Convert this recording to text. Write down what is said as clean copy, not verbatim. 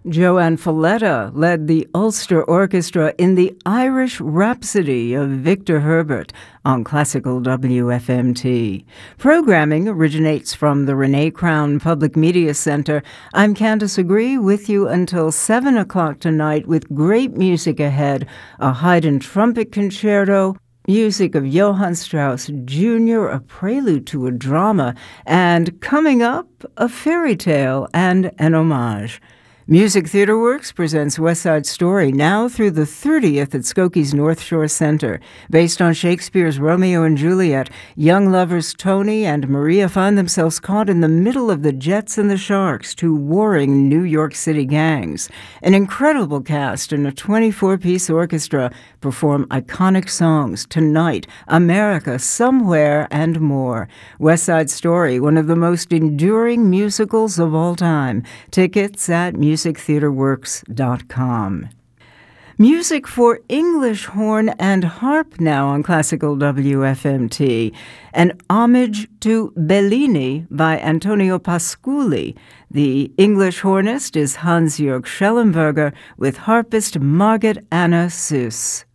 Joanne Folletta led the Ulster Orchestra in the Irish Rhapsody of Victor Herbert on Classical WFMT. Programming originates from the Renee Crown Public Media Center. I'm Candace Agree with you until 7 o'clock tonight with great music ahead, a Haydn trumpet concerto, music of Johann Strauss Jr., a prelude to a drama, and coming up, a fairy tale and an homage. Music Theater Works presents West Side Story now through the 30th at Skokie's North Shore Center. Based on Shakespeare's Romeo and Juliet, young lovers Tony and Maria find themselves caught in the middle of the Jets and the Sharks, two warring New York City gangs. An incredible cast and a 24-piece orchestra perform iconic songs, Tonight, America, Somewhere, and more. West Side Story, one of the most enduring musicals of all time. Tickets at musictheaterworks.com. Music for English horn and harp now on Classical WFMT. An homage to Bellini by Antonio Pasculi. The English hornist is Hans-Jörg Schellenberger with harpist Margit Anna Süss.